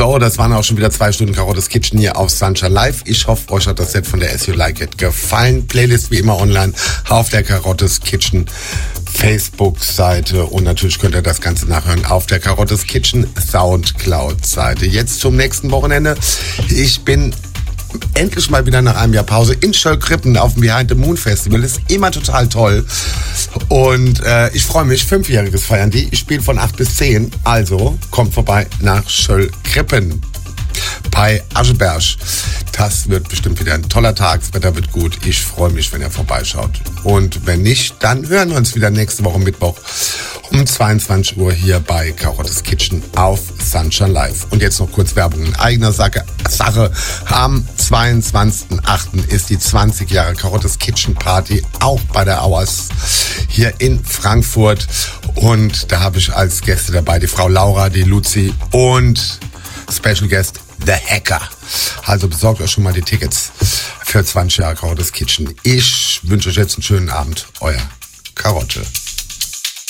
So, das waren auch schon wieder 2 Stunden Carottes Kitchen hier auf Sunshine Live. Ich hoffe, euch hat das Set von der As You Like It gefallen. Playlist wie immer online auf der Carottes Kitchen Facebook-Seite und natürlich könnt ihr das Ganze nachhören auf der Carottes Kitchen Soundcloud-Seite. Jetzt zum nächsten Wochenende. Ich bin endlich mal wieder nach einem Jahr Pause in Schöllkrippen auf dem Behind the Moon Festival. Das ist immer total toll. Und ich freue mich, 5-jähriges feiern die. Ich spiele von 8 bis 10. Also kommt vorbei nach Schöllkrippen bei Ascheberg. Das wird bestimmt wieder ein toller Tag. Das Wetter wird gut. Ich freue mich, wenn ihr vorbeischaut. Und wenn nicht, dann hören wir uns wieder nächste Woche Mittwoch um 22 Uhr hier bei Carottes Kitchen auf Sunshine Live. Und jetzt noch kurz Werbung in eigener Sache. Am 22.08. ist die 20 Jahre Carottes Kitchen Party auch bei der Auers hier in Frankfurt. Und da habe ich als Gäste dabei die Frau Laura, die Luzi und Special Guest The Hacker. Also besorgt euch schon mal die Tickets für 20 Jahre Carottes Kitchen. Ich wünsche euch jetzt einen schönen Abend. Euer Karotte.